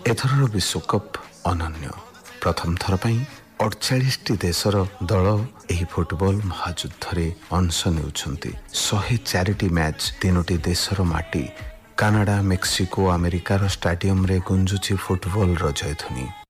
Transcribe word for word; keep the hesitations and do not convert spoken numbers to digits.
एथरर विश्वकप अनन्य प्रथम थर पई अड़चालीस टी देशर दल एही फुटबॉल महायुद्ध रे अंश नेउछंती। एक सौ चार टी मैच तीनोटी देशर माटी कनाडा, मेक्सिको, अमेरिकार स्टाडियम रे गुंजुची फुटबॉल रो जयध्वनि।